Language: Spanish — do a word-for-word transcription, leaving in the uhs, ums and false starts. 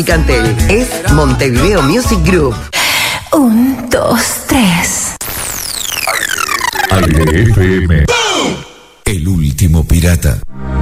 Cantel es Montevideo Music Group. Un, dos, tres. Aire F M. El último pirata.